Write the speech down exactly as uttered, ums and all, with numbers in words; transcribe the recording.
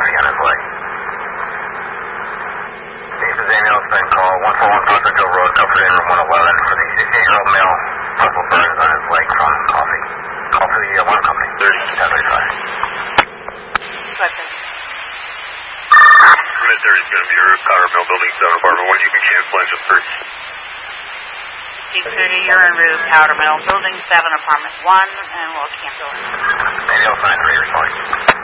already on his way. This is ambulance been call one four one Prospectville Road, Comfort Inn, room one eleven, for the sixty-eight-year-old male, multiple burns on his leg from coffee. Call to the uh, one company, thirty, ten thirty-five. Cemetery is going to be your Powder Mill Building seven, apartment one. You can cancel engine three. six thirty, you're en route, Powder Mill Building seven, apartment one, and we'll cancel. Ambulance nine three, responding.